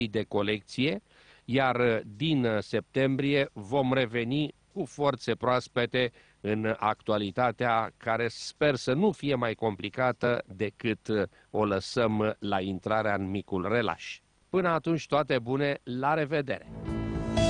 de colecție, iar din septembrie vom reveni cu forțe proaspete în actualitatea care sper să nu fie mai complicată decât o lăsăm la intrarea în micul relaș. Până atunci, toate bune, la revedere!